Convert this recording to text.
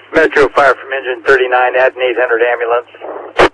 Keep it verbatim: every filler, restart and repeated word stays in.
Metro Fire from Engine thirty-nine, add an eight hundred ambulance.